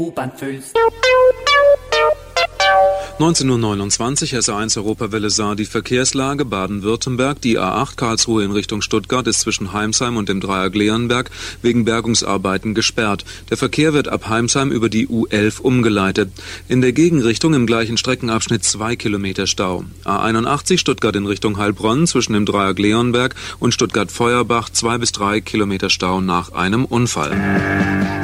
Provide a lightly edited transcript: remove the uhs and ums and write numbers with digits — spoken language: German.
U-Bahn-Füllst. 19:29 Uhr, SR1 Europawelle Saar, die Verkehrslage Baden-Württemberg. Die A8 Karlsruhe in Richtung Stuttgart ist zwischen Heimsheim und dem Dreieck Leonberg wegen Bergungsarbeiten gesperrt. Der Verkehr wird ab Heimsheim über die U11 umgeleitet. In der Gegenrichtung im gleichen Streckenabschnitt 2 Kilometer Stau. A81 Stuttgart in Richtung Heilbronn zwischen dem Dreieck Leonberg und Stuttgart-Feuerbach 2 bis 3 Kilometer Stau nach einem Unfall.